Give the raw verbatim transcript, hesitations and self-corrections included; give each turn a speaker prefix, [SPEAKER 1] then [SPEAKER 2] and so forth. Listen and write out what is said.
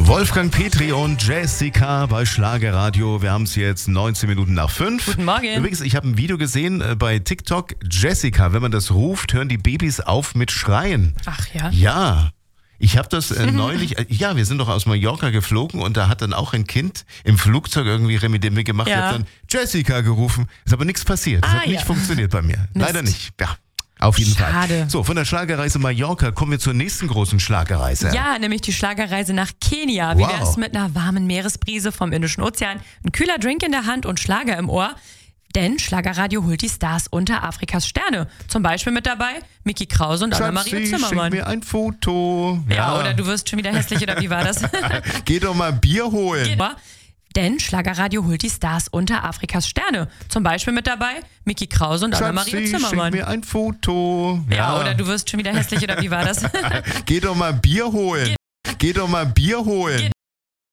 [SPEAKER 1] Wolfgang Petri und Jessica bei Schlagerradio. Wir haben es jetzt neunzehn Minuten nach fünf.
[SPEAKER 2] Guten Morgen.
[SPEAKER 1] Übrigens, ich habe ein Video gesehen äh, bei TikTok. Jessica, wenn man das ruft, hören die Babys auf mit Schreien.
[SPEAKER 2] Ach ja?
[SPEAKER 1] Ja. Ich habe das äh, neulich, äh, ja, wir sind doch aus Mallorca geflogen und da hat dann auch ein Kind im Flugzeug irgendwie Remi Demi gemacht.
[SPEAKER 2] Ja.
[SPEAKER 1] Ich habe dann Jessica gerufen. Ist aber nichts passiert. Das
[SPEAKER 2] Ah,
[SPEAKER 1] hat nicht
[SPEAKER 2] ja.
[SPEAKER 1] funktioniert bei mir. Leider nicht. Ja. Auf jeden
[SPEAKER 2] Schade.
[SPEAKER 1] Fall. So, von der Schlagerreise Mallorca kommen wir zur nächsten großen Schlagerreise.
[SPEAKER 2] Ja, nämlich die Schlagerreise nach Kenia. Wie
[SPEAKER 1] Wow.
[SPEAKER 2] wär's mit einer warmen Meeresbrise vom Indischen Ozean, ein kühler Drink in der Hand und Schlager im Ohr? Denn Schlagerradio holt die Stars unter Afrikas Sterne. Zum Beispiel mit dabei Micky Krause und Anna-Maria
[SPEAKER 1] Schatzi,
[SPEAKER 2] Zimmermann.
[SPEAKER 1] schenk mir ein Foto.
[SPEAKER 2] Ja, oder du wirst schon wieder hässlich, oder wie war das?
[SPEAKER 1] Geh doch mal Bier holen.
[SPEAKER 2] Genau. Denn Schlagerradio holt die Stars unter Afrikas Sterne. Zum Beispiel mit dabei Micky Krause und Anna-Maria
[SPEAKER 1] Schatzi,
[SPEAKER 2] Zimmermann.
[SPEAKER 1] schenk mir ein Foto.
[SPEAKER 2] Ja, oder du wirst schon wieder hässlich, oder wie war das?
[SPEAKER 1] Geh doch mal Bier holen. Geh doch mal Bier holen.